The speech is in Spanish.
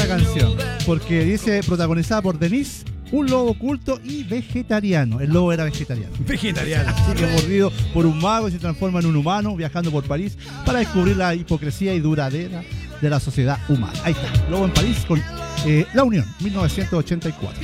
canción, porque dice protagonizada por Denise, un lobo oculto y vegetariano. El lobo era vegetariano. Vegetariano. Así que mordido por un mago y se transforma en un humano viajando por París para descubrir la hipocresía y duradera de la sociedad humana. Ahí está, Lobo en París con La Unión, 1984.